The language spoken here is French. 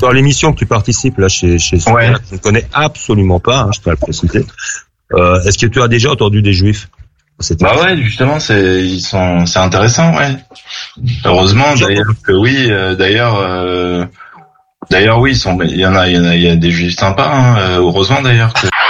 Dans l'émission que tu participes là chez Ouais. je ne connais absolument pas, je tiens à le préciser. Est-ce que tu as déjà entendu des juifs? Bah ouais, justement, c'est intéressant, ouais. Heureusement, d'ailleurs que oui, d'ailleurs oui, il y a des juifs sympas, heureusement d'ailleurs que